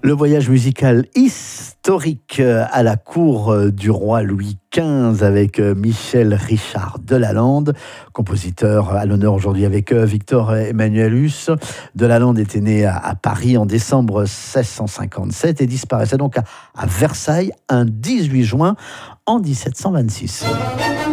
Le voyage musical historique à la cour du roi Louis XV avec Michel Richard Delalande, compositeur à l'honneur aujourd'hui avec Victor Emmanuelus. Delalande était né à Paris en décembre 1657 et disparaissait donc à Versailles un 18 juin en 1726.